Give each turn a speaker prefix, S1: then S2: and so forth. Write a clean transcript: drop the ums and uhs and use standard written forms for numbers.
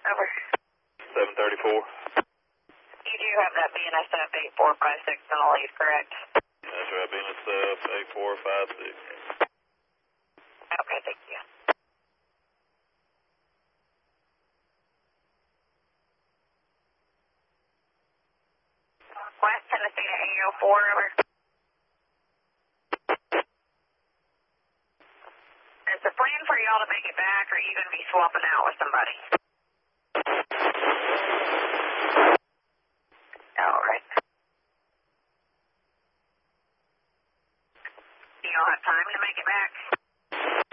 S1: Over.
S2: 734.
S1: You do have that BNSF 8456 in the lead, correct?
S2: That's right, BNSF 8456.
S1: Okay, thank you. West Tennessee to 804, over. Is the plan for y'all to make it back, or are you going to be swapping out with somebody?